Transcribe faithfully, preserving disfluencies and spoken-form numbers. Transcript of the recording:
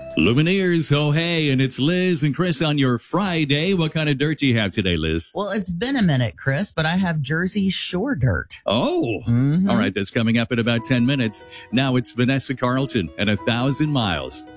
Lumineers, oh hey, and it's Liz and Chris on your Friday. What kind of dirt do you have today, Liz? Well, it's been a minute, Chris, but I have Jersey Shore dirt. Oh, Mhm. all right. That's coming up in about ten minutes. Now it's Vanessa Carlton and A Thousand Miles.